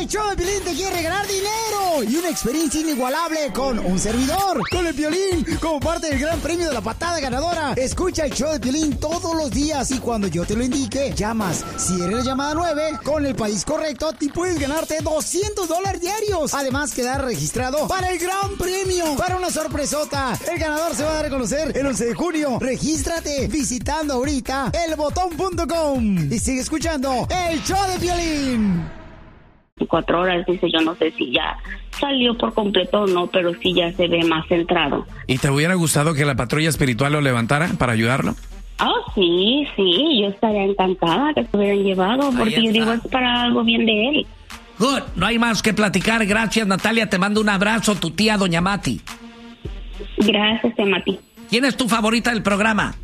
El show de Piolín te quiere ganar dinero y una experiencia inigualable con un servidor, con el Piolín, como parte del gran premio de la patada ganadora. Escucha el show de Piolín todos los días y cuando yo te lo indique, llamas. Si eres la llamada 9, con el país correcto, te puedes ganarte $200 diarios. Además, quedar registrado para el gran premio, para una sorpresota. El ganador se va a dar a conocer el 11 de junio. Regístrate visitando ahorita elbotón.com y sigue escuchando el show de Piolín. 4 horas, dice, yo no sé si ya salió por completo o no, pero sí ya se ve más centrado. ¿Y te hubiera gustado que la patrulla espiritual lo levantara para ayudarlo? Sí, yo estaría encantada que se hubieran llevado, porque yo digo, es para algo bien de él. Good, no hay más que platicar. Gracias, Natalia, te mando un abrazo, tu tía Doña Mati. Gracias, tía Mati. ¿Quién es tu favorita del programa?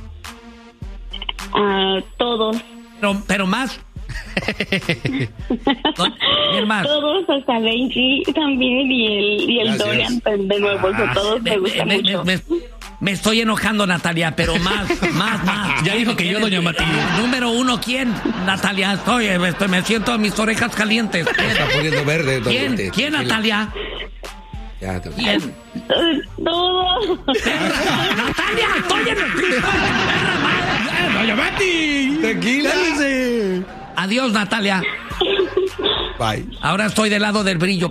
Todos. Pero más... ¿Quién más? Todos, hasta Benji también y el Dorian de nuevo, todos me gustan mucho. Me estoy enojando, Natalia, pero más. Ya dijo que yo, Doña Mati. Número 1, ¿quién? Natalia, me siento mis orejas calientes. Está poniendo verde. ¿Quién, Natalia? ¿Quién? Todos. Natalia, estoy en el... Doña Mati. Tranquila. Adiós, Natalia. Bye. Ahora estoy del lado del brillo.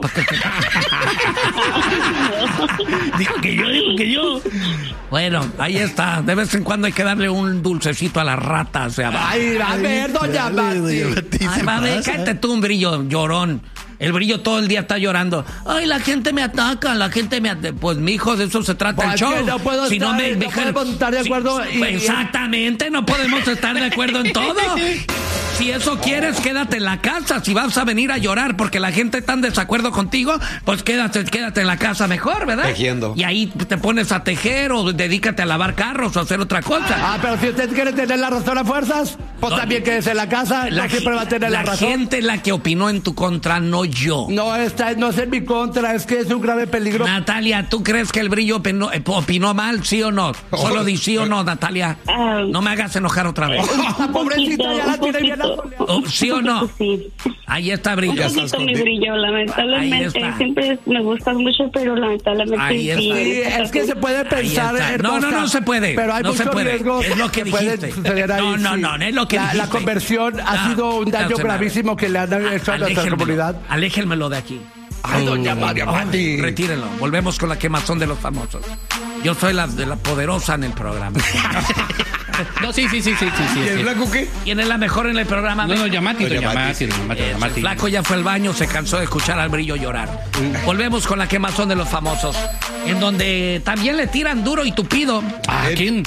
Dijo que yo. Bueno, ahí está. De vez en cuando hay que darle un dulcecito a la rata. O sea, Ay, a ver, Doña Mati. Ay, cállate tú, un brillo llorón. El brillo todo el día está llorando. Ay, la gente me ataca, Pues, mijo, de eso se trata el show. No puedo si estar, no podemos estar de acuerdo. Exactamente, no podemos estar de acuerdo en todo. Si eso quieres, quédate en la casa. Si vas a venir a llorar porque la gente está en desacuerdo contigo, pues quédate en la casa mejor, ¿verdad? Tejiendo. Y ahí te pones a tejer o dedícate a lavar carros o a hacer otra cosa. Pero si usted quiere tener la razón a fuerzas, pues también quédese en la casa. No siempre va a tener la razón. La gente es la que opinó en tu contra, no yo. No, no es en mi contra, es que es un grave peligro. Natalia, ¿tú crees que el brillo opinó mal, sí o no? Solo di sí o no, Natalia. No me hagas enojar otra vez. Pobrecita, ya la tiene bien asoleada. ¿Sí o no? Sí. Ahí está Brillo. Un poquito mi brillo, lamentablemente. Siempre me gustan mucho, pero lamentablemente ahí está. Sí, es que se puede pensar, No se puede. Pero hay muchos riesgos. Es lo que dijiste. No, es lo que dijiste. La conversión ha sido un daño gravísimo que le han hecho a nuestra comunidad. Aléjenmelo de aquí. Ay, Doña Mati. Retírenlo. Volvemos con la quemazón de los famosos. Yo soy la poderosa en el programa. No, sí. ¿Y el flaco qué? ¿Quién es la mejor en el programa? No, Doña Mati. El flaco ya fue al baño, se cansó de escuchar al brillo llorar. Volvemos con la quemazón de los famosos, en donde también le tiran duro y tupido. ¿A quién?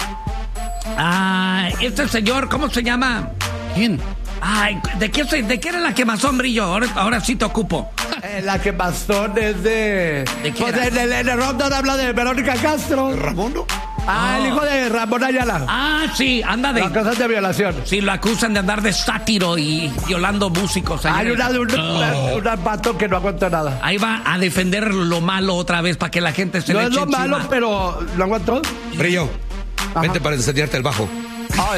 Este señor, ¿cómo se llama? ¿Quién? Ay, ¿de qué era la quemazón, Brillo? Ahora sí te ocupo. La quemazón es de... ¿De quién? Pues el Rondón habla de Verónica Castro. ¿Ramón no? El hijo de Ramón Ayala. Sí, anda de... Las cosas de violación. Sí, lo acusan de andar de sátiro y violando músicos. Hay un pato que no aguanta nada. Ahí va a defender lo malo otra vez para que la gente se le eche No es lo encima. malo, pero ¿lo aguantó? Brillo, vente para desafiarte el bajo.